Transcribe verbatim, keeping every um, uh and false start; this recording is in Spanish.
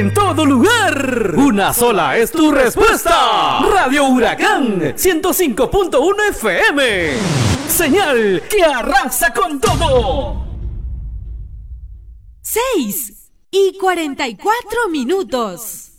en todo lugar. Una sola es tu respuesta. Radio Huracán ciento cinco punto uno F M. Señal que arrasa con todo. seis y cuarenta y cuatro minutos.